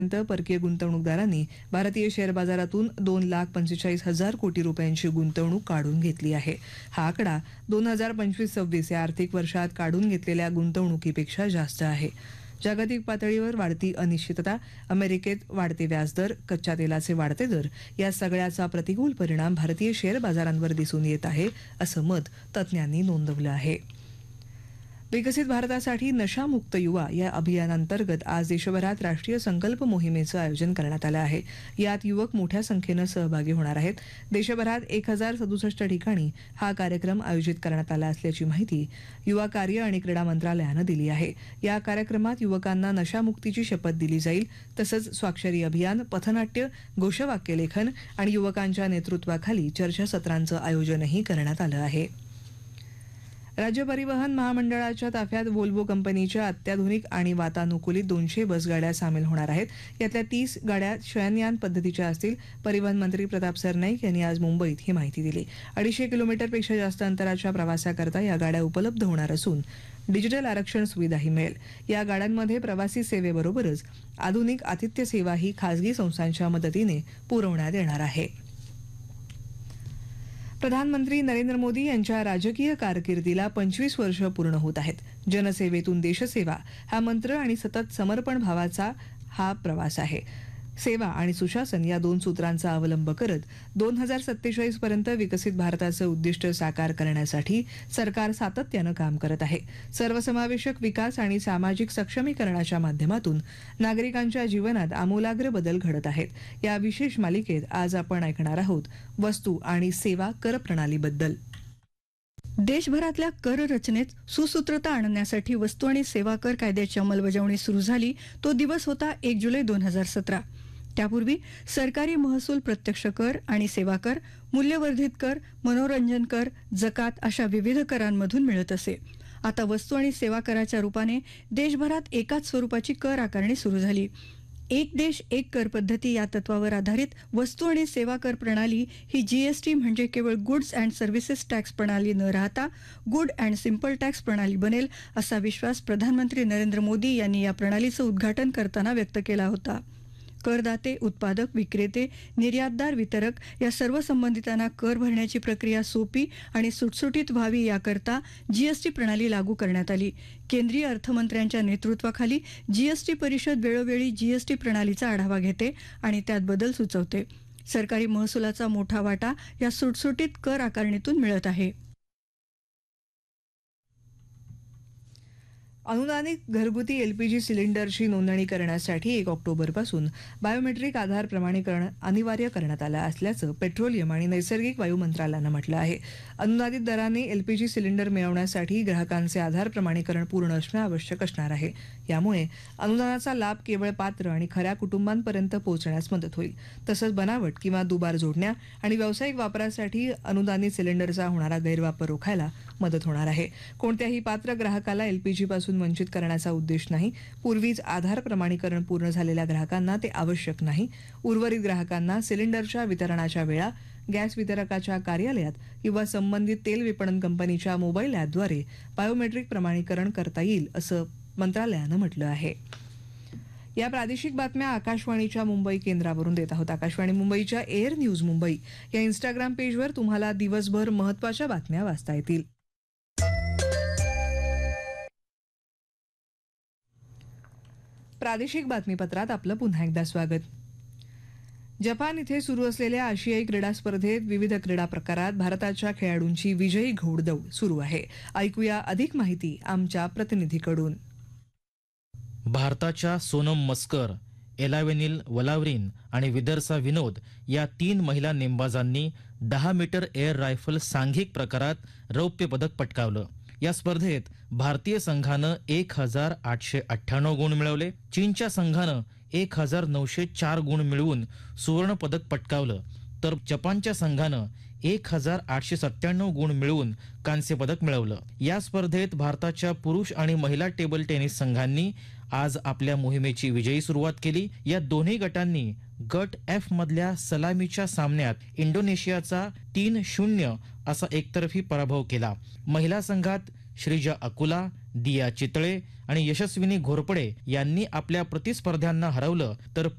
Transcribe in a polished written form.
परकीय गुंतवणूकदारांनी भारतीय शेअर बाजारातून 2,45,000 कोटी रुपयांची गुंतवणूक काढून घेतली आहे. हा आकडा 2025-26 या आर्थिक वर्षात काढून घेतलेल्या गुंतवणुकीपेक्षा जास्त आहे. जागतिक पातळीवर वाढती अनिश्चितता, अमेरिकेत वाढते व्याजदर, कच्च्या तेलाचे वाढते दर या सगळ्याचा प्रतिकूल परिणाम भारतीय शेअर बाजारांवर दिसून येत आहे, असं मत तज्ज्ञांनी नोंदवलं आहे. विकसित भारतासाठी नशामुक्त युवा या अभियानांतर्गत आज देशभरात राष्ट्रीय संकल्प मोहिमेचं आयोजन करण्यात आलं आहे. यात युवक मोठ्या संख्येनं सहभागी होणार आहेत. देशभरात 1,067 ठिकाणी हा कार्यक्रम आयोजित करण्यात आला असल्याची माहिती युवा कार्य आणि क्रीडा मंत्रालयानं दिली आहे. या कार्यक्रमात युवकांना नशामुक्तीची शपथ दिली जाईल. तसंच स्वाक्षरी अभियान, पथनाट्य, घोषवाक्य लेखन आणि युवकांच्या नेतृत्वाखाली चर्चासत्रांचं आयोजनही करण्यात आलं आहे. राज्य परिवहन महामंडळाच्या ताफ्यात व्होल्वो कंपनीच्या अत्याधुनिक आणि वातानुकूलित 200 बसगाड्या सामील होणार आहेत. यातल्या 30 गाड्या शयनयान पद्धतीच्या असतील. परिवहन मंत्री प्रताप सरनाईक यांनी आज मुंबईत ही माहिती दिली. 250 किलोमीटरपेक्षा जास्त अंतराच्या प्रवासाकरता या गाड्या उपलब्ध होणार असून डिजिटल आरक्षण सुविधाही मिळेल. या गाड्यांमध्ये प्रवासी सेवेबरोबरच आधुनिक आतिथ्य सेवाही खासगी संस्थांच्या मदतीने पुरवण्यात येणार आहे. प्रधानमंत्री नरेंद्र मोदी यांच्या राजकीय कारकिर्दीला 25 वर्ष पूर्ण होत आहेत. जनसेवेतून देशसेवा हा मंत्र आणि सतत समर्पण भावाचा हा प्रवास आहे. सेवा आणि सुशासन या 2 सूत्रांचा अवलंब करत 2047 पर्यंत विकसित भारताचं उद्दिष्ट साकार करण्यासाठी सरकार सातत्यानं काम करत आहे. सर्वसमावेशक विकास आणि सामाजिक सक्षमीकरणाच्या माध्यमातून नागरिकांच्या जीवनात आमूलाग्र बदल घडत आहेत. या विशेष मालिकेत आज आपण ऐकणार आहोत वस्तू आणि सेवा कर प्रणालीबद्दल. देशभरातल्या कर रचनेत सुसूत्रता आणण्यासाठी वस्तू आणि सेवा कर कायद्याची अंमलबजावणी सुरू झाली तो दिवस होता 1 जुलै 2017. त्यापूर्वी सरकारी महसूल प्रत्यक्ष कर आणि सेवा कर, मूल्यवर्धित कर, मनोरंजन कर, जकात अशा विविध करांमधून मिळत असे. आता वस्तू आणि सेवा कराच्या रूपाने देशभरात एकाच स्वरूपाची कर आकारणी सुरू झाली. एक देश एक कर पद्धती या तत्वावर आधारित वस्तू आणि सेवा कर प्रणाली ही जीएसटी म्हणजे केवळ गुड्स अँड सर्व्हिसेस टॅक्स प्रणाली न राहता गुड अँड सिंपल टॅक्स प्रणाली बनेल असा विश्वास प्रधानमंत्री नरेंद्र मोदी यांनी या प्रणालीचं उद्घाटन करताना व्यक्त केला होता. करदाते, उत्पादक, विक्रेते, निर्यातदार, वितरक या सर्व संबंधितांना कर भरण्याची प्रक्रिया सोपी आणि सुटसुटीत व्हावी याकरता जीएसटी प्रणाली लागू करण्यात आली. केंद्रीय अर्थमंत्र्यांच्या नेतृत्वाखाली जीएसटी परिषद वेळोवेळी जीएसटी प्रणालीचा आढावा घेते आणि त्यात बदल सुचवते. सरकारी महसुलाचा मोठा वाटा या सुटसुटीत कर आकारणीतून मिळत आहे. अनुदानित घरगुती एलपीजी सिलेंडरची नोंदणी करण्यासाठी 1 ऑक्टोबरपासून बायोमेट्रिक आधार प्रमाणीकरण अनिवार्य करण्यात आलं असल्याचं पेट्रोलियम आणि नैसर्गिक वायू मंत्रालयानं म्हटलं आहे. अनुदानित दराने एलपीजी सिलेंडर मिळवण्यासाठी ग्राहकांचे आधार प्रमाणीकरण पूर्ण असणं आवश्यक असणार आहे. यामुळे अनुदानाचा लाभ केवळ पात्र आणि खऱ्या कुटुंबांपर्यंत पोहोचण्यास मदत होईल. तसंच बनावट किंवा दुबार जोडण्या आणि व्यावसायिक वापरासाठी अनुदानित सिलेंडरचा होणारा गैरवापर रोखायला मदत होणार आहे. कोणत्याही पात्र ग्राहकाला एलपीजी पासून वंचित करण्याचा उद्देश नाही. पूर्वीच आधार प्रमाणीकरण पूर्ण झालेल्या ग्राहकांना ते आवश्यक नाही. उर्वरित ग्राहकांना सिलेंडरच्या वितरणाच्या वेळा गॅस वितरकाच्या कार्यालयात किंवा संबंधित तेल विपणन कंपनीच्या मोबाईल ॲपद्वारे बायोमेट्रिक प्रमाणीकरण करता येईल असं मंत्रालयानं म्हटलं आहे. या प्रादेशिक बातम्या आकाशवाणीच्या मुंबई केंद्रावरून देत आहोत. आकाशवाणी मुंबईच्या एअर न्यूज मुंबई या इंस्टाग्राम पेजवर तुम्हाला दिवसभर महत्त्वाच्या बातम्या वाचता येतील. प्रादेशिक बातमीपत्रात आपलं पुन्हा एकदा स्वागत. जपान इथे सुरू असलेल्या आशियाई क्रीडा स्पर्धेत विविध क्रीडा प्रकारात भारताच्या खेळाडूंची विजयी घोडदौड सुरू आहे. ऐकूया अधिक माहिती आमच्या प्रतिनिधीकडून. भारताच्या सोनम मस्कर, एलावेनिल वलावरिन आणि विदर्सा विनोद या 3 महिला नेमबाजांनी 10 मीटर एअर रायफल सांघिक प्रकारात रौप्य पदक पटकावलं. या स्पर्धेत भारतीय संघानं 1,898 गुण मिळवले. चीनच्या संघानं 1,904 गुण मिळवून सुवर्ण पदक पटकावलं, तर जपानच्या संघानं 1,897 गुण मिळवून कांस्य पदक मिळवलं. या स्पर्धेत भारताच्या पुरुष आणि महिला टेबल टेनिस संघांनी आज आपल्या मोहिमेची विजयी सुरुवात केली. या दोन्ही गटांनी गट एफ मधल्या सलामीच्या सामन्यात इंडोनेशियाचा 3-0 असा एकतर्फी पराभव केला. महिला संघात श्रीजा अकुला, दिया चितळे आणि यशस्विनी घोरपडे यांनी आपल्या प्रतिस्पर्ध्यांना हरवलं तर